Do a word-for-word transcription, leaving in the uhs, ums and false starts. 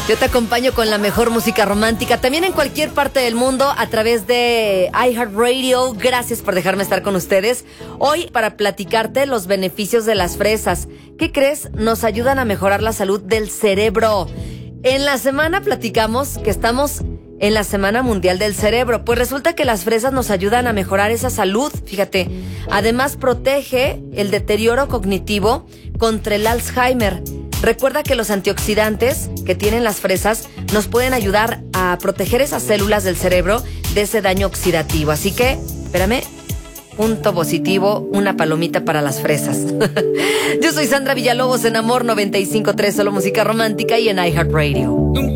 Yo te acompaño con la mejor música romántica, también en cualquier parte del mundo a través de iHeartRadio. Gracias por dejarme estar con ustedes. Hoy para platicarte los beneficios de las fresas. ¿Qué crees? Nos ayudan a mejorar la salud del cerebro. En la semana platicamos que estamos en la Semana Mundial del Cerebro. Pues resulta que las fresas nos ayudan a mejorar esa salud, fíjate. Además protege el deterioro cognitivo contra el Alzheimer. Recuerda que los antioxidantes que tienen las fresas nos pueden ayudar a proteger esas células del cerebro de ese daño oxidativo. Así que, espérame, punto positivo, una palomita para las fresas. Yo soy Sandra Villalobos en Amor noventa y cinco punto tres, solo música romántica y en iHeartRadio.